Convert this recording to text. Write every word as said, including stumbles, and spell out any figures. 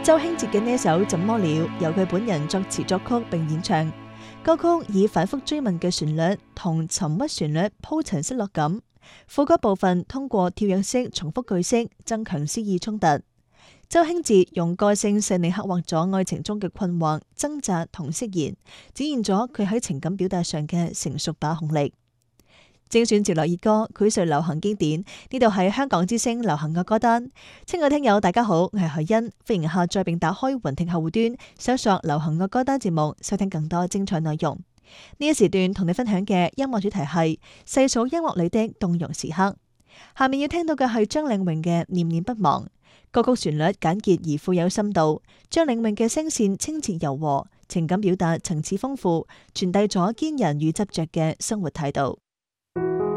周興哲嘅呢一首《怎麼了》，由佢本人作詞作曲並演唱。歌曲以反覆追問嘅旋律同沉鬱旋律鋪陳失落感，副歌部分通過跳躍式重複句式增強詩意衝突。周興哲用個性細膩刻畫咗愛情中嘅困惑、掙扎同釋然，展現咗佢喺情感表達上嘅成熟把控力。精選潮流熱歌，膾炙流行經典。呢度係香港之聲流行樂歌單。親愛聽友大家好，我係海欣，歡迎下載並打開雲聽客戶端，搜索流行樂歌單節目，收聽更多精彩內容。呢一時段同你分享嘅音樂主題係細數音樂裏的動容時刻。下面要聽到嘅係張嶺穎嘅《念念不忘》。歌曲旋律簡潔而富有深度，張嶺穎嘅聲線清澈柔和，情感表達層次豐富，傳遞咗堅韌與執着嘅生活態度。